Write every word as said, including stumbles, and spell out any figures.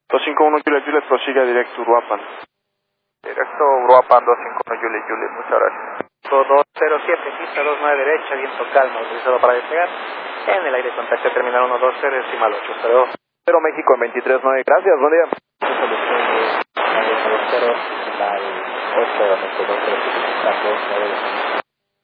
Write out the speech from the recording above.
dos cinco uno Juliet Juliet, prosiga directo Uruapan. Directo Uruapan dos cinco uno Juliet Juliet, muchas gracias. dos cero siete, pista dos nueve derecha, viento calma, autorizado para despegar. En el aire contacto terminal uno dos cero, decimal ocho cero. Cero México en veintitrés nueve, gracias, buen día. Solución de ocho cero, decimal ocho, dos cero, dos cero, dos cero,